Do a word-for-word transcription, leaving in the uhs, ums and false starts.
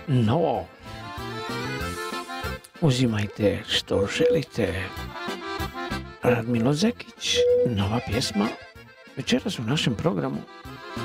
novo. Uzimajte što želite. Radmilo Zekić, nova pjesma večeras u našem programu.